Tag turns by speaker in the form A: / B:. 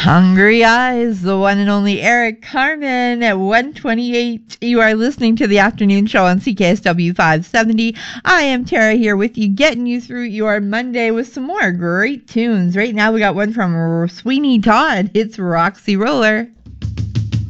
A: Hungry Eyes, the one and only Eric Carmen at 128. You are listening to the afternoon show on CKSW 570. I am Tara here with you, getting you through your Monday with some more great tunes. Right now we got one from Sweeney Todd. It's Roxy Roller.